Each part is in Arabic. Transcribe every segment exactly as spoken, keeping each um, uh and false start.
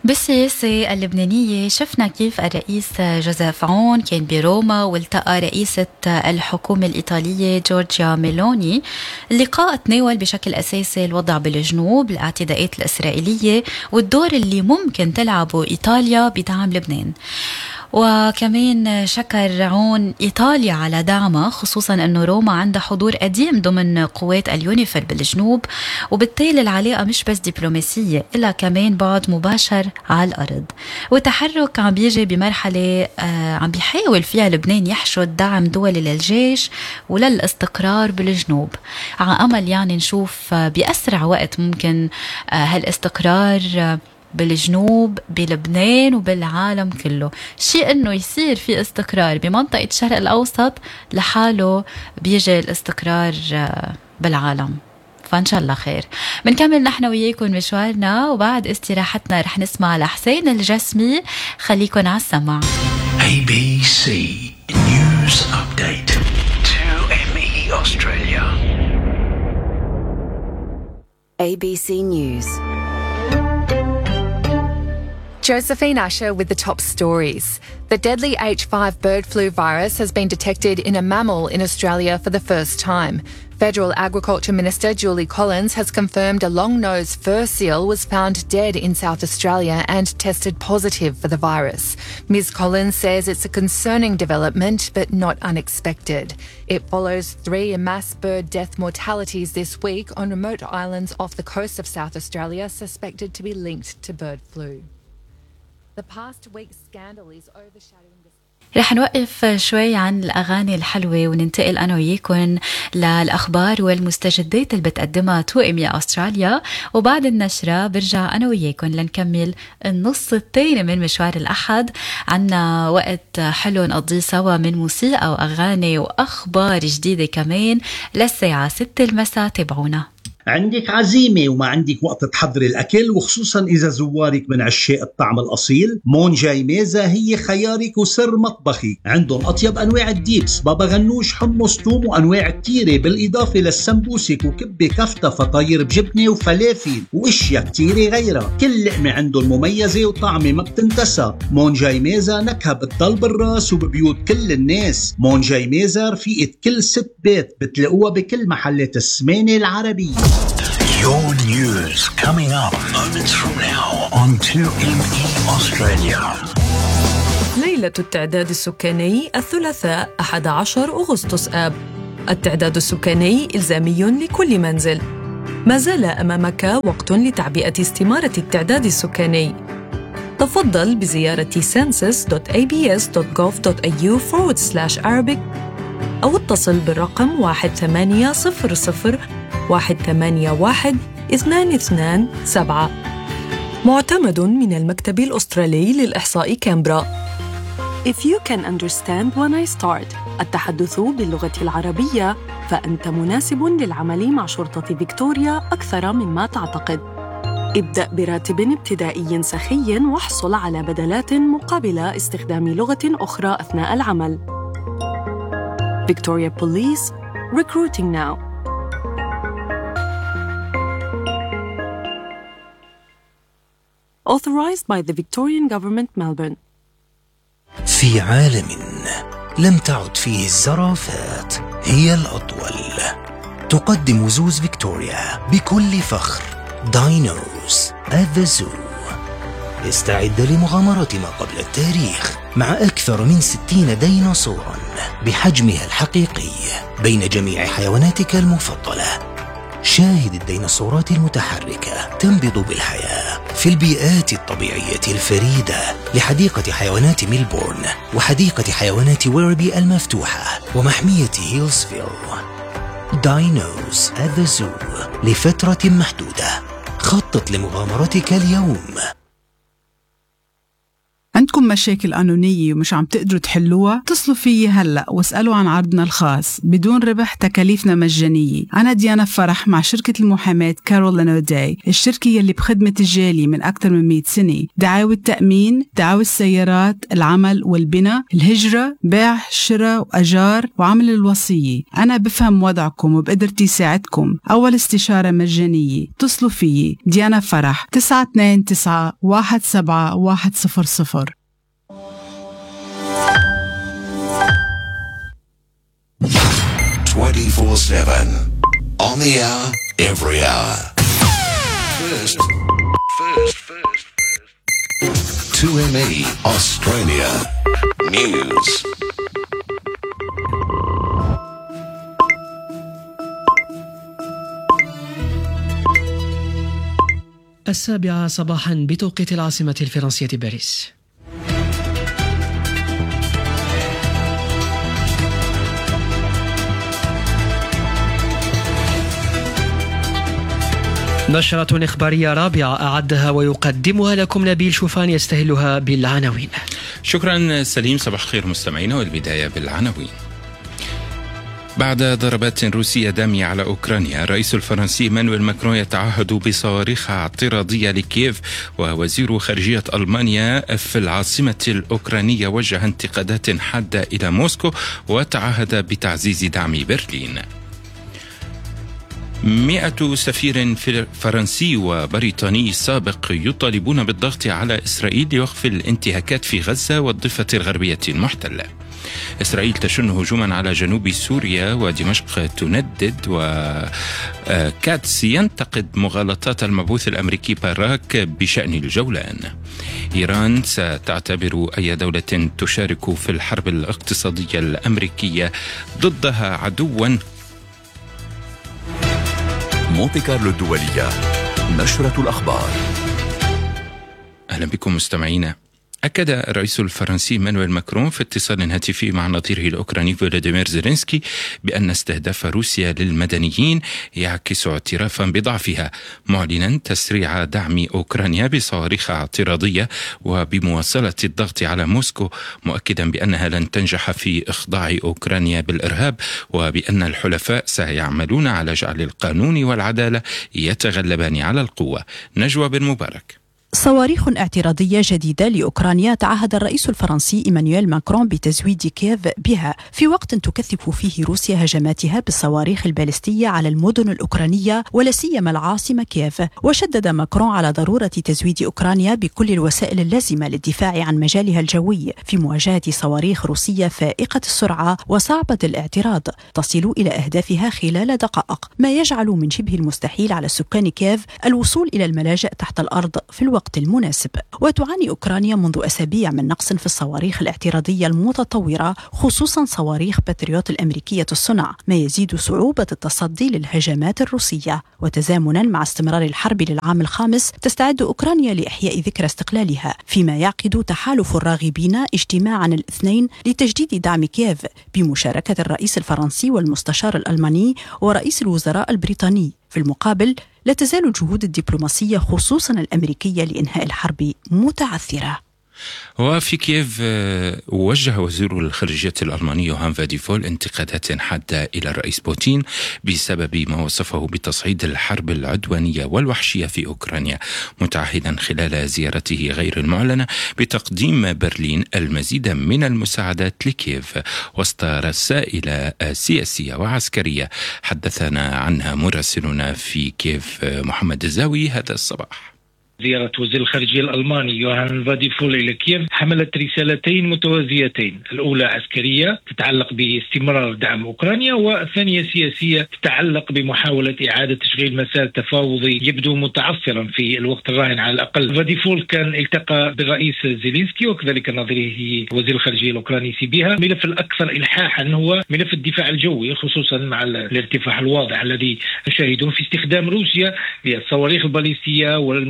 بالسياسة اللبنانية شفنا كيف الرئيس جوزيف عون كان بروما والتقى رئيسة الحكومة الإيطالية جورجيا ميلوني. اللقاء تناول بشكل أساسي الوضع بالجنوب، الاعتداءات الإسرائيلية والدور اللي ممكن تلعبه إيطاليا بدعم لبنان. وكمان شكر عون إيطاليا على دعمها، خصوصا أنه روما عندها حضور قديم ضمن قوات اليونيفيل بالجنوب، وبالتالي العلاقة مش بس دبلوماسية إلا كمان بعد مباشر على الأرض. وتحرك عم بيجي بمرحلة آه عم بيحاول فيها لبنان يحشد دعم دولي للجيش وللاستقرار بالجنوب، على أمل يعني نشوف آه بأسرع وقت ممكن آه هالاستقرار آه بالجنوب بلبنان وبالعالم كله. شيء انه يصير في استقرار بمنطقة الشرق الاوسط لحاله بيجي الاستقرار بالعالم، فان شاء الله خير. بنكمل نحن وياكم مشوارنا، وبعد استراحتنا رح نسمع لحسين الجسمي. خليكن على السمع. A B C News Update two M E Australia. A B C News. Josephine Usher with the top stories. The deadly H five bird flu virus has been detected in a mammal in Australia for the first time. Federal Agriculture Minister Julie Collins has confirmed a long-nosed fur seal was found dead in South Australia and tested positive for the virus. Miz Collins says it's a concerning development but not unexpected. It follows three mass bird death mortalities this week on remote islands off the coast of South Australia suspected to be linked to bird flu. The past week's scandal is overshadowing the... رح نوقف شوي عن الأغاني الحلوة وننتقل أنا وياكم للأخبار والمستجدات اللي بتقدمها تو إم إي أستراليا، وبعد النشرة برجع أنا وياكم لنكمل النص الثاني من مشوار الأحد. عنا وقت حلو نقضي سوا من موسيقى وأغاني وأخبار جديدة كمان للساعة ستة المساء. تابعونا. عندك عزيمة وما عندك وقت تحضري الأكل، وخصوصا إذا زوارك من عشاق الطعم الأصيل، مون جاي ميزة هي خيارك وسر مطبخي. عندهم أطيب أنواع الديبس، بابا غنوش، حمص، توم، وأنواع كتيرة، بالإضافة للسمبوسك وكبة كفتة، فطاير بجبنة وفلافل وإشياء كتيرة غيرها. كل لقمة عندهم مميزة وطعمة ما بتنتسى. مون جاي ميزة نكهة بتضل بالراس وببيوت كل الناس. مون جاي ميزة رفيقة كل ست بيت، بتلاقوها بكل محلات السمانة العربية. Your news coming up moments from now on two M E Australia. ليلة التعداد السكاني الثلاثاء أحد عشر أغسطس آب. التعداد السكاني إلزامي لكل منزل. ما زال أمامك وقت لتعبئة استمارة التعداد السكاني. تفضل بزيارة census dot a b s dot gov dot a u forward slash arabic أو اتصل بالرقم واحد ثمانية صفر صفر واحد ثمانية واحد اثنان اثنان سبعة. معتمد من المكتب الأسترالي للإحصاء كامبرا. If you can understand when I start التحدث باللغة العربية فأنت مناسب للعمل مع شرطة فيكتوريا أكثر مما تعتقد. ابدأ براتب ابتدائي سخي واحصل على بدلات مقابل استخدام لغة أخرى أثناء العمل. Victoria Police, recruiting now. Authorized by the Victorian Government, Melbourne. في عالم لم تعد فيه الزرافات هي الأطول، تقدم زوز فيكتوريا بكل فخر داينوز at the Zoo. استعد لمغامرة ما قبل التاريخ مع أكثر من ستين ديناصوراً بحجمها الحقيقي بين جميع حيواناتك المفضلة. شاهد الديناصورات المتحركة تنبض بالحياة في البيئات الطبيعية الفريدة لحديقة حيوانات ميلبورن وحديقة حيوانات ويربي المفتوحة ومحمية هيلسفيل. داينوز at the Zoo لفترة محدودة. خطط لمغامرتك اليوم. عندكم عندكم مشاكل قانونية ومش عم تقدروا تحلوها، اتصلوا فيي هلأ واسألوا عن عرضنا الخاص بدون ربح، تكاليفنا مجانية. أنا ديانا فرح مع شركة المحاماة كارول لانوداي، الشركة يلي بخدمة الجالية من أكثر من مئة سنة. دعاوى التأمين، دعاوى السيارات، العمل والبناء، الهجرة، بيع شراء وأجار، وعمل الوصية. أنا بفهم وضعكم وبقدرتي ساعدكم. أول استشارة مجانية. اتصلوا فيي ديانا فرح تسعة اثنين تسعة واحد سبعة واحد صفر صفر. twenty-four seven on the hour, every hour. First, first, first, first. two M E Australia News. السابعة صباحا بتوقيت العاصمة الفرنسية باريس. نشرة إخبارية رابعة أعدها ويقدمها لكم نبيل شوفان، يستهلها بالعناوين. شكرا سليم. صباح الخير مستمعينا، والبداية بالعناوين. بعد ضربات روسية دامية على أوكرانيا، الرئيس الفرنسي مانويل ماكرون يتعهد بصواريخ اعتراضية لكييف، ووزير خارجية ألمانيا في العاصمة الأوكرانية وجه انتقادات حادة إلى موسكو وتعهد بتعزيز دعم برلين. مئة سفير فرنسي وبريطاني سابق يطالبون بالضغط على إسرائيل لوقف الانتهاكات في غزة والضفة الغربية المحتلة. إسرائيل تشن هجوما على جنوب سوريا، ودمشق تندد، وكاتس ينتقد مغالطات المبعوث الأمريكي باراك بشأن الجولان. إيران ستعتبر أي دولة تشارك في الحرب الاقتصادية الأمريكية ضدها عدوا. مونتي كارلو الدولية، نشرة الأخبار. أهلا بكم مستمعينا. أكد الرئيس الفرنسي مانويل ماكرون في اتصال هاتفي مع نظيره الأوكراني فولوديمير زيلينسكي بأن استهداف روسيا للمدنيين يعكس اعترافا بضعفها، معلنا تسريع دعم أوكرانيا بصواريخ اعتراضية وبمواصلة الضغط على موسكو، مؤكدا بأنها لن تنجح في إخضاع أوكرانيا بالإرهاب، وبأن الحلفاء سيعملون على جعل القانون والعدالة يتغلبان على القوة. نجوى بن مبارك. صواريخ اعتراضية جديدة لأوكرانيا تعهد الرئيس الفرنسي إيمانويل ماكرون بتزويد كييف بها في وقت تكثف فيه روسيا هجماتها بالصواريخ البالستية على المدن الأوكرانية ولا سيما العاصمة كييف. وشدد ماكرون على ضرورة تزويد أوكرانيا بكل الوسائل اللازمة للدفاع عن مجالها الجوي في مواجهة صواريخ روسية فائقة السرعة وصعبة الاعتراض تصل إلى أهدافها خلال دقائق، ما يجعل من شبه المستحيل على سكان كييف الوصول إلى الملاجئ تحت الأرض في الوقت المناسب. وتعاني أوكرانيا منذ أسابيع من نقص في الصواريخ الاعتراضية المتطورة، خصوصا صواريخ باتريوت الأمريكية الصنع، ما يزيد صعوبة التصدي للهجمات الروسية. وتزامنا مع استمرار الحرب للعام الخامس، تستعد أوكرانيا لإحياء ذكرى استقلالها، فيما يعقد تحالف الراغبين اجتماعا الاثنين لتجديد دعم كييف بمشاركة الرئيس الفرنسي والمستشار الألماني ورئيس الوزراء البريطاني. في المقابل، لا تزال الجهود الدبلوماسية خصوصا الأمريكية لإنهاء الحرب متعثرة. وفي كييف وجه وزير الخارجية الألماني يوهان فاديفول انتقادات حادة إلى الرئيس بوتين بسبب ما وصفه بتصعيد الحرب العدوانية والوحشية في أوكرانيا، متعهدا خلال زيارته غير المعلنة بتقديم برلين المزيد من المساعدات لكييف وسط رسائل سياسية وعسكرية حدثنا عنها مراسلنا في كييف محمد الزاوي هذا الصباح. زيارة وزير الخارجية الألماني يوهان فاديفول إلى كييف حملت رسالتين متوازيتين، الأولى عسكرية تتعلق باستمرار دعم أوكرانيا، والثانية سياسية تتعلق بمحاولة إعادة تشغيل مسار تفاوضي يبدو متعثرا في الوقت الراهن على الأقل. فاديفول كان التقى بالرئيس زيلينسكي وكذلك نظيره وزير الخارجية الأوكراني سيبيها. الملف الأكثر إلحاحا هو ملف الدفاع الجوي، خصوصا مع الارتفاع الواضح الذي نشاهده في استخدام روسيا للصواريخ الباليستية والمسيرات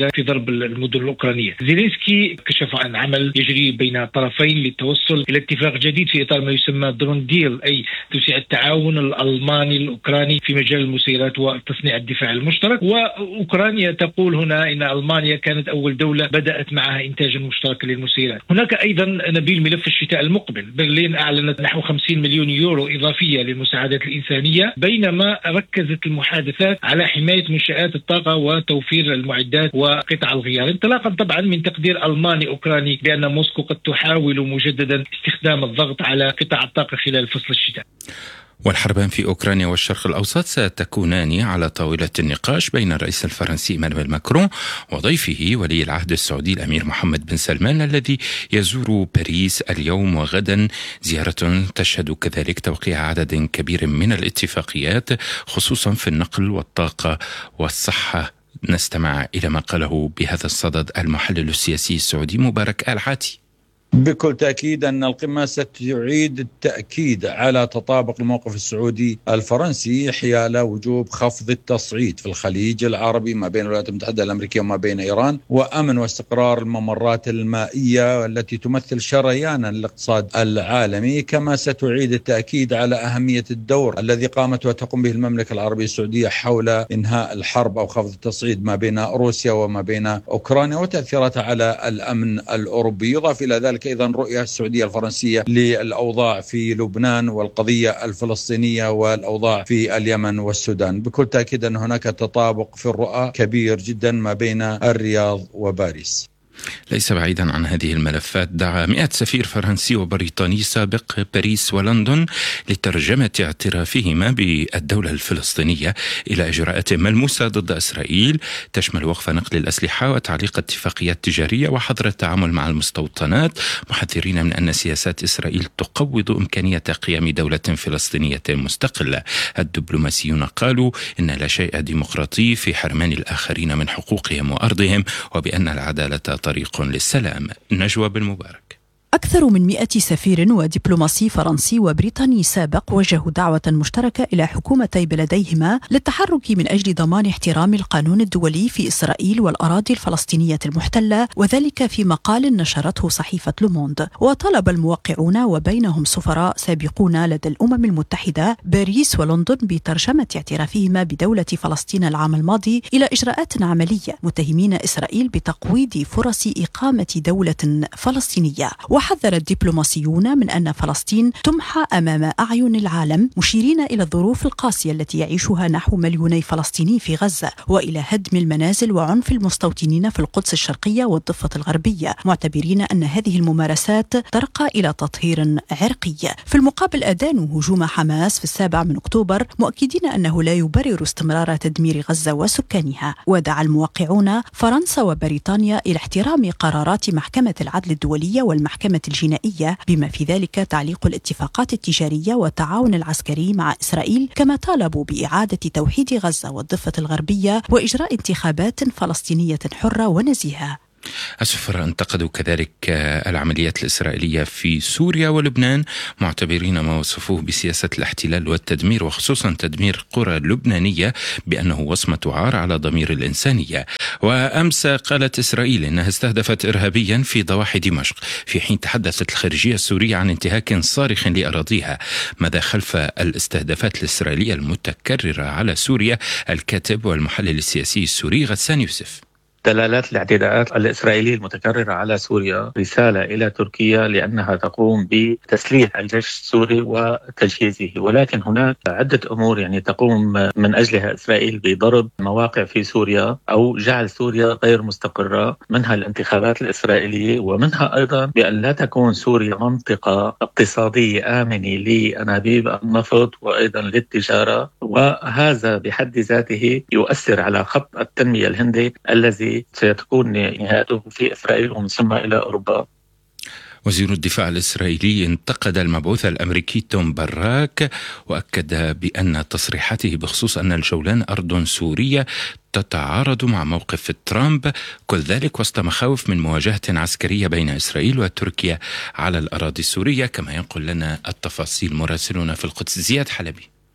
في ضرب المدن الأوكرانية. زيلينسكي كشف عن عمل يجري بين الطرفين للتوصل إلى اتفاق جديد في إطار ما يسمى درون ديل، أي توسيع التعاون الألماني الأوكراني في مجال المسيرات وتصنيع الدفاع المشترك. وأوكرانيا تقول هنا إن ألمانيا كانت أول دولة بدأت معها إنتاجا مشتركا للمسيرات. هناك أيضا نبيل ملف الشتاء المقبل. برلين أعلنت نحو خمسين مليون يورو إضافية للمساعدات الإنسانية، بينما ركزت المحادثات على حماية منشآت الطاقة وتوفير المعدات وقطع الغيار، انطلاقا طبعا من تقدير ألماني أوكراني بأن موسكو قد تحاول مجددا استخدام الضغط على قطاع الطاقة خلال فصل الشتاء. والحربان في أوكرانيا والشرق الأوسط ستكونان على طاولة النقاش بين الرئيس الفرنسي إيمانويل ماكرون وضيفه ولي العهد السعودي الأمير محمد بن سلمان الذي يزور باريس اليوم وغدا، زيارة تشهد كذلك توقيع عدد كبير من الاتفاقيات خصوصا في النقل والطاقة والصحة. نستمع إلى ما قاله بهذا الصدد المحلل السياسي السعودي مبارك آل حاتي. بكل تأكيد أن القمة ستعيد التأكيد على تطابق الموقف السعودي الفرنسي حيال وجوب خفض التصعيد في الخليج العربي ما بين الولايات المتحدة الأمريكية وما بين إيران، وأمن واستقرار الممرات المائية التي تمثل شريانا الاقتصاد العالمي، كما ستعيد التأكيد على أهمية الدور الذي قامت وتقوم به المملكة العربية السعودية حول إنهاء الحرب أو خفض التصعيد ما بين روسيا وما بين أوكرانيا وتأثيراتها على الأمن الأوروبي. يضاف إلى ذلك أيضا رؤية السعودية الفرنسية للأوضاع في لبنان والقضية الفلسطينية والأوضاع في اليمن والسودان. بكل تأكيد أن هناك تطابق في الرؤى كبير جدا ما بين الرياض وباريس. ليس بعيدا عن هذه الملفات، دعا مئة سفير فرنسي وبريطاني سابق باريس ولندن لترجمة اعترافهما بالدولة الفلسطينية إلى إجراءات ملموسة ضد إسرائيل تشمل وقف نقل الأسلحة وتعليق اتفاقيات تجارية وحظر التعامل مع المستوطنات، محذرين من أن سياسات إسرائيل تقوض إمكانية قيام دولة فلسطينية مستقلة. الدبلوماسيون قالوا إن لا شيء ديمقراطي في حرمان الآخرين من حقوقهم وأرضهم، وبأن العدالة طريق للسلام. نجوى بالمبارك. أكثر من مئة سفير ودبلوماسي فرنسي وبريطاني سابق وجهوا دعوة مشتركة إلى حكومتي بلديهما للتحرك من أجل ضمان احترام القانون الدولي في إسرائيل والأراضي الفلسطينية المحتلة، وذلك في مقال نشرته صحيفة لوموند. وطلب الموقعون وبينهم سفراء سابقون لدى الأمم المتحدة باريس ولندن بترجمة اعترافهما بدولة فلسطين العام الماضي إلى إجراءات عملية، متهمين إسرائيل بتقويض فرص إقامة دولة فلسطينية. وحذر الدبلوماسيون من أن فلسطين تمحى أمام أعين العالم، مشيرين إلى الظروف القاسية التي يعيشها نحو مليوني فلسطيني في غزة، وإلى هدم المنازل وعنف المستوطنين في القدس الشرقية والضفة الغربية، معتبرين أن هذه الممارسات ترقى إلى تطهير عرقي. في المقابل أدانوا هجوم حماس في السابع من أكتوبر، مؤكدين أنه لا يبرر استمرار تدمير غزة وسكانها. ودعا الموقعون فرنسا وبريطانيا إلى احترام قرارات محكمة العدل الدولية والمحكمة الجنائية، بما في ذلك تعليق الاتفاقات التجارية والتعاون العسكري مع إسرائيل، كما طالبوا بإعادة توحيد غزة والضفة الغربية وإجراء انتخابات فلسطينية حرة ونزيهة. السفراء انتقدوا كذلك العمليات الإسرائيلية في سوريا ولبنان، معتبرين ما وصفوه بسياسة الاحتلال والتدمير، وخصوصا تدمير قرى لبنانية بأنه وصمة عار على ضمير الإنسانية. وأمس قالت إسرائيل إنها استهدفت إرهابيا في ضواحي دمشق، في حين تحدثت الخارجية السورية عن انتهاك صارخ لأراضيها. ماذا خلف الاستهدافات الإسرائيلية المتكررة على سوريا؟ الكاتب والمحلل السياسي السوري غسان يوسف. دلالات الاعتداءات الإسرائيلية المتكررة على سوريا رسالة إلى تركيا لأنها تقوم بتسليح الجيش السوري وتجهيزه، ولكن هناك عدة أمور يعني تقوم من أجلها إسرائيل بضرب مواقع في سوريا أو جعل سوريا غير مستقرة، منها الانتخابات الإسرائيلية، ومنها أيضا بأن لا تكون سوريا منطقة اقتصادية آمنة لأنابيب النفط وأيضا للتجارة، وهذا بحد ذاته يؤثر على خط التنمية الهندي الذي ستكون نهايته في إسرائيل ومن ثم إلى أوروبا. وزير الدفاع الإسرائيلي انتقد المبعوث الأمريكي توم براك، وأكد بأن تصريحاته بخصوص أن الجولان أرض سورية تتعارض مع موقف ترامب، كل ذلك وسط مخاوف من مواجهة عسكرية بين إسرائيل وتركيا على الأراضي السورية. كما ينقل لنا التفاصيل مراسلنا في القدس زياد حلبي.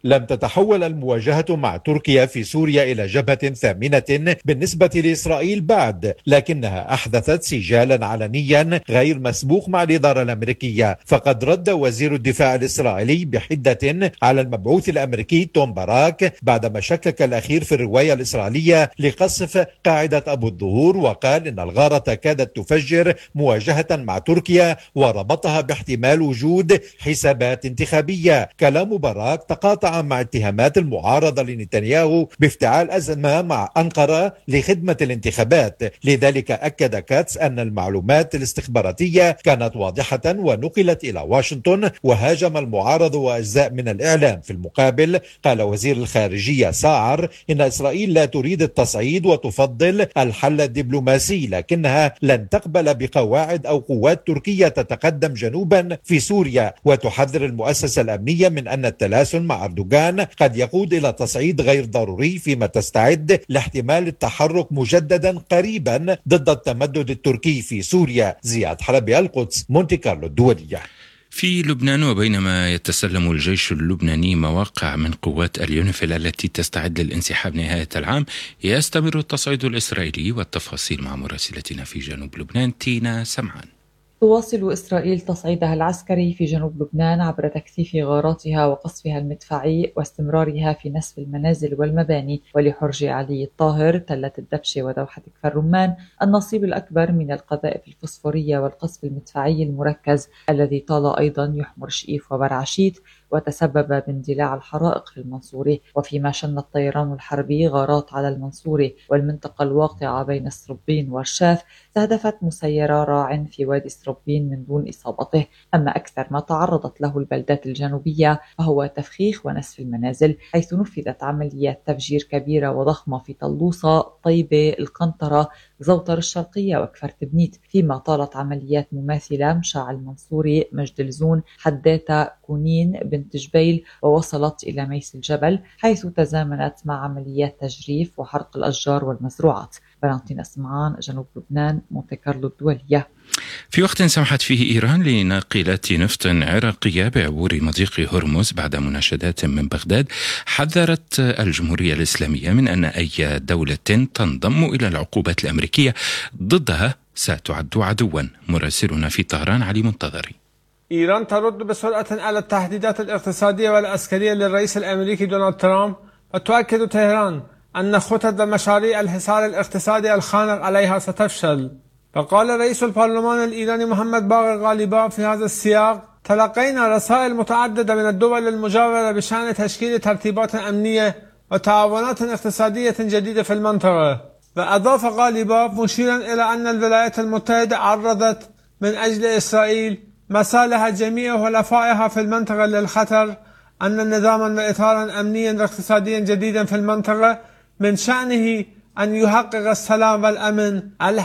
لم تتحول المواجهة مع تركيا في سوريا إلى جبهة ثامنة بالنسبة لإسرائيل بعد، لكنها أحدثت سجالا علنيا غير مسبوق مع الإدارة الأمريكية. فقد رد وزير الدفاع الإسرائيلي بحدة على المبعوث الأمريكي توم باراك بعدما شكك الأخير في الرواية الإسرائيلية لقصف قاعدة أبو الظهور، وقال إن الغارة كادت تفجر مواجهة مع تركيا وربطها باحتمال وجود حسابات انتخابية. كلام باراك تقاطع مع اتهامات المعارضة لنتنياهو بافتعال أزمة مع أنقرة لخدمة الانتخابات. لذلك أكد كاتس أن المعلومات الاستخباراتية كانت واضحة ونقلت إلى واشنطن، وهاجم المعارضة وأجزاء من الإعلام. في المقابل قال وزير الخارجية ساعر إن إسرائيل لا تريد التصعيد وتفضل الحل الدبلوماسي، لكنها لن تقبل بقواعد أو قوات تركية تتقدم جنوبا في سوريا. وتحذر المؤسسة الأمنية من أن التلاسن مع أردوغان قد يقود إلى تصعيد غير ضروري، فيما تستعد لاحتمال التحرك مجددا قريبا ضد التمدد التركي في سوريا. زياد حلبي، القدس، مونتي كارلو الدولية. في لبنان، وبينما يتسلم الجيش اللبناني مواقع من قوات اليونيفيل التي تستعد للانسحاب نهاية العام، يستمر التصعيد الإسرائيلي. والتفاصيل مع مراسلتنا في جنوب لبنان تينا سمعان. تواصل إسرائيل تصعيدها العسكري في جنوب لبنان عبر تكثيف غاراتها وقصفها المدفعي واستمرارها في نسف المنازل والمباني. ولحرج علي الطاهر، تلة الدبشة ودوحة كفر رمان النصيب الأكبر من القذائف الفسفورية والقصف المدفعي المركز الذي طال أيضا يحمر شئيف وبرعشيت وتسبب باندلاع الحرائق في المنصورة. وفيما شن الطيران الحربي غارات على المنصورة والمنطقة الواقعة بين سربين والشاف، استهدفت مسيرة راع في وادي سربين من دون إصابته. أما أكثر ما تعرضت له البلدات الجنوبية فهو تفخيخ ونسف المنازل، حيث نفذت عمليات تفجير كبيرة وضخمة في طلوصة، طيبة، القنطرة، زوطر الشرقية وكفر تبنيت. فيما طالت عمليات مماثلة مشاع المنصوري، مجد الزون، حداتا، كونين، بنت جبيل، ووصلت إلى ميس الجبل، حيث تزامنت مع عمليات تجريف وحرق الأشجار والمزروعات. فالنتينا سمعان، جنوب لبنان، مونتي كارلو الدولية. في وقت سمحت فيه إيران لناقلات نفط عراقية بعبور مضيق هرمز بعد مناشدات من بغداد، حذرت الجمهورية الإسلامية من أن أي دولة تنضم إلى العقوبات الأمريكية ضدها ستعد عدوا. مراسلنا في طهران علي منتظري. إيران ترد بسرعة على التهديدات الاقتصادية والعسكرية للرئيس الأمريكي دونالد ترامب، وتؤكد طهران أن خطط ومشاريع الحصار الاقتصادي الخانق عليها ستفشل. فقال رئيس البرلمان الإيراني محمد باقر غالباف في هذا السياق: تلقينا رسائل متعددة من الدول المجاورة بشأن تشكيل ترتيبات أمنية وتعاونات اقتصادية جديدة في المنطقة. وأضاف غالباف مشيرا إلى أن الولايات المتحدة عرضت من أجل إسرائيل مصالح جميع حلفائها في المنطقة للخطر أن نظاما وإطارا أمنيا واقتصاديا جديدا في المنطقة من شأنه أن يحقق السلام والأمن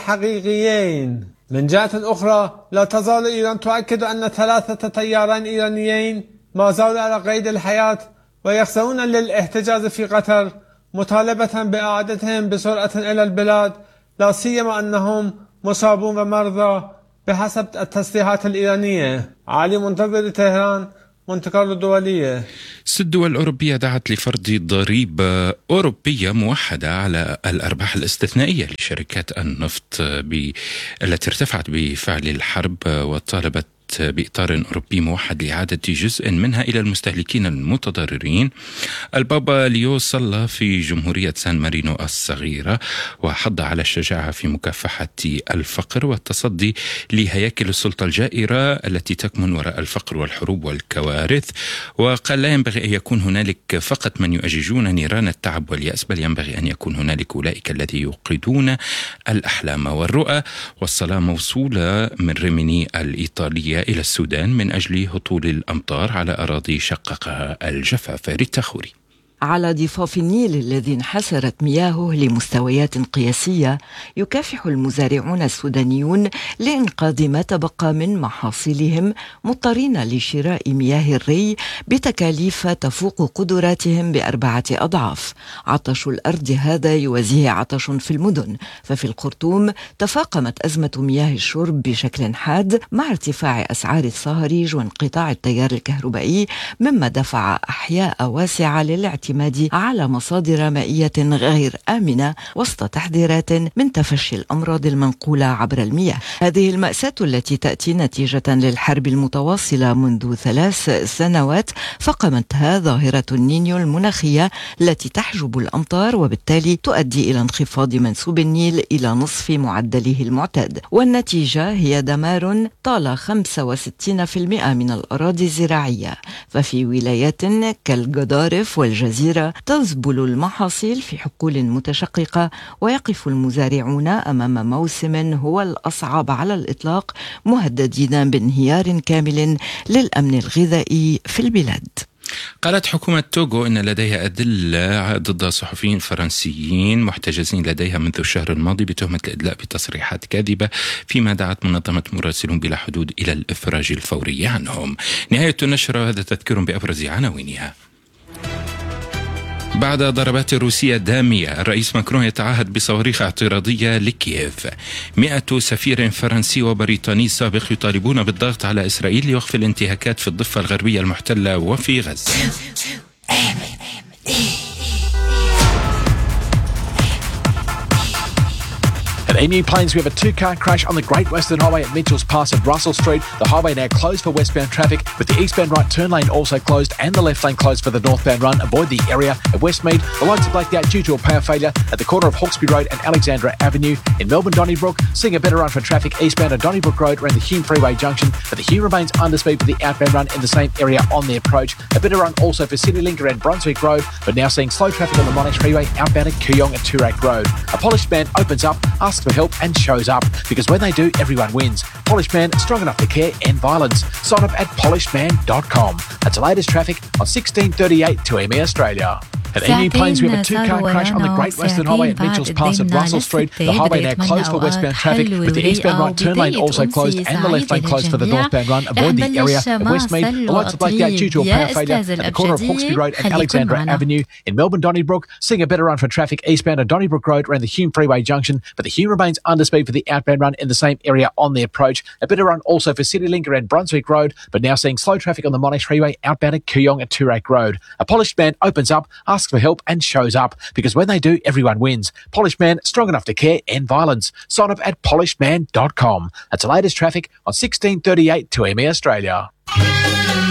الحقيقيين. من جهة أخرى، لا تزال إيران تؤكد أن ثلاثة طيارين إيرانيين ما زالوا على قيد الحياة ويخضعون للاحتجاز في قطر، مطالبة بإعادتهم بسرعة إلى البلاد، لا سيما أنهم مصابون ومرضى بحسب التصريحات الإيرانية. علي منتظر، طهران، مونتي كارلو الدولية. ست دول أوروبية دعت لفرض ضريبة أوروبية موحدة على الأرباح الاستثنائية لشركات النفط التي ارتفعت بفعل الحرب، وطالبت بإطار أوروبي موحد لإعادة جزء منها إلى المستهلكين المتضررين. البابا ليو صلى في جمهورية سان مارينو الصغيرة وحض على الشجاعة في مكافحة الفقر والتصدي لهياكل السلطة الجائرة التي تكمن وراء الفقر والحروب والكوارث. وقال: لا ينبغي أن يكون هنالك فقط من يؤججون نيران التعب واليأس، بل ينبغي أن يكون هنالك أولئك الذين يوقدون الأحلام والرؤى. والصلاة موصولة من ريميني الإيطالية إلى السودان من أجل هطول الأمطار على أراضي شققها الجفاف. ريتا خوري. على ضفاف النيل الذي انحسرت مياهه لمستويات قياسية، يكافح المزارعون السودانيون لإنقاذ ما تبقى من محاصيلهم، مضطرين لشراء مياه الري بتكاليف تفوق قدراتهم بأربعة أضعاف. عطش الأرض هذا يوازيه عطش في المدن، ففي الخرطوم تفاقمت أزمة مياه الشرب بشكل حاد مع ارتفاع أسعار الصهاريج وانقطاع التيار الكهربائي، مما دفع أحياء واسعة للاعتماد على مصادر مائية غير آمنة وسط تحذيرات من تفشي الأمراض المنقولة عبر المياه. هذه المأساة التي تأتي نتيجة للحرب المتواصلة منذ ثلاث سنوات فقمتها ظاهرة النينيو المناخية التي تحجب الأمطار، وبالتالي تؤدي إلى انخفاض منسوب النيل إلى نصف معدله المعتاد، والنتيجة هي دمار طال خمسة وستين بالمئة من الأراضي الزراعية. ففي ولايات كالجدارف والجزيرة تذبل المحاصيل في حقول متشققة، ويقف المزارعون أمام موسم هو الأصعب على الإطلاق، مهددين بانهيار كامل للأمن الغذائي في البلاد. قالت حكومة توغو إن لديها أدلة ضد صحفيين فرنسيين محتجزين لديها منذ الشهر الماضي بتهمة الإدلاء بتصريحات كاذبة، فيما دعت منظمة مراسلون بلا حدود إلى الإفراج الفوري عنهم. نهاية النشرة، وهذا تذكير بأبرز عناوينها. بعد ضربات روسية دامية، الرئيس ماكرون يتعهد بصواريخ اعتراضية لكييف. مئة سفير فرنسي وبريطاني سابق يطالبون بالضغط على إسرائيل لوقف الانتهاكات في الضفة الغربية المحتلة وفي غزة. At Emu Plains, we have a two-car crash on the Great Western Highway at Mitchell's Pass at Russell Street. The highway now closed for westbound traffic, with the eastbound right turn lane also closed and the left lane closed for the northbound run. Avoid the area at Westmead. The lights are blacked out due to a power failure at the corner of Hawkesby Road and Alexandra Avenue. In Melbourne, Donnybrook, seeing a better run for traffic eastbound at Donnybrook Road around the Hume Freeway junction, but the Hume remains under speed for the outbound run in the same area on the approach. A better run also for CityLink around Brunswick Road, but now seeing slow traffic on the Monash Freeway outbound at Kooyong and Toorak Road. A polished man opens up, asks for help and shows up, because when they do, everyone wins. Polished Man, strong enough to care, end violence. Sign up at polished man dot com. That's the latest traffic on sixteen thirty-eight to M E Australia. At Emu Plains, we have a two-car crash on the Great Western Highway at Mitchell's Pass at Russell Street. The highway now closed for westbound traffic, with the eastbound right turn lane also closed and the left lane closed for the northbound run. Avoid the area at Westmead. The lights are blacked out due to a power failure at the corner of Hawkesby Road and Alexandra Avenue. In Melbourne, Donnybrook, seeing a better run for traffic eastbound at Donnybrook Road around the Hume Freeway junction, but the Hume remains under speed for the outbound run in the same area on the approach. A better run also for CityLink around Brunswick Road, but now seeing slow traffic on the Monash Freeway outbound at Kooyong and Toorak Road. A polished man opens up, asks for help and shows up, because when they do, everyone wins. Polished Man, strong enough to care, end violence. Sign up at polished man dot com. That's the latest traffic on sixteen thirty-eight to M E Australia.